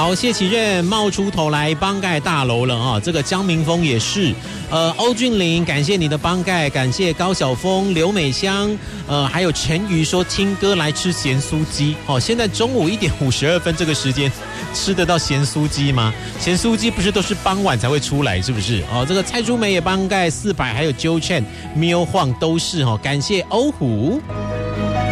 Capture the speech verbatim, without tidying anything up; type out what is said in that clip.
好，谢启任冒出头来帮盖大楼了啊！这个江明峰也是，呃，欧俊霖感谢你的帮盖，感谢高晓峰、刘美香，呃，还有陈瑜说听歌来吃咸酥鸡哦。现在中午一点五十二分这个时间吃得到咸酥鸡吗？咸酥鸡不是都是傍晚才会出来，是不是？哦，这个蔡珠梅也帮盖四百，还有 Joe Chen、Mio Huang 都是哦，感谢欧虎。